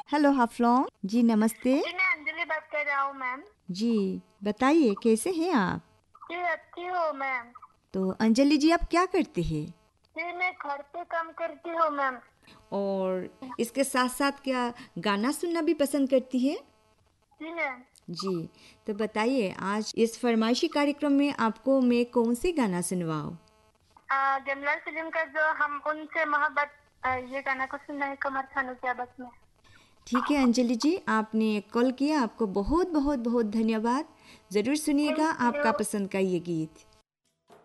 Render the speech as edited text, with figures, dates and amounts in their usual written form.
Hello Haflong जी, नमस्ते। जी मैं अंजलि बात कर रहा हूँ मैम। जी, बताइए कैसे हैं आप? जी अच्छी हो मैम। तो अंजलि जी, आप क्या करते हैं? जी मैं घर पे काम करती हूँ मैम। और इसके साथ साथ क्या गाना सुनना भी पसंद करती है? जी मैम। जी, तो बताइए आज इस फरमाइशी कार्यक्रम में आपको मैं कौन सी गाना सुनवाऊँ? जमलाल फिल्म का जो हम उनसे मोहब्बत, ये गाना को सुनना है कमर खानों की आवाज में। ठीक है अंजलि जी, आपने कॉल किया, आपको बहुत बहुत बहुत धन्यवाद। ज़रूर सुनिएगा थैंक यू। आपका पसंद का ये गीत।